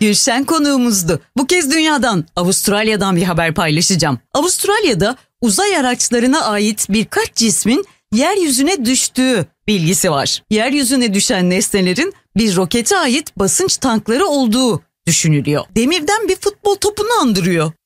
Gülşen konuğumuzdu. Bu kez dünyadan, Avustralya'dan bir haber paylaşacağım. Avustralya'da uzay araçlarına ait birkaç cismin yeryüzüne düştüğü bilgisi var. Yeryüzüne düşen nesnelerin bir rokete ait basınç tankları olduğu düşünülüyor. Demirden bir futbol topunu andırıyor.